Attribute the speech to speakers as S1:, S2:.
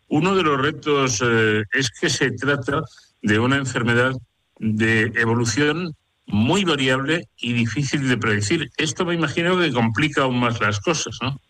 S1: Uno de los retos es que se trata de una enfermedad de evolución muy variable y difícil de predecir. Esto me imagino que complica aún más las cosas, ¿no?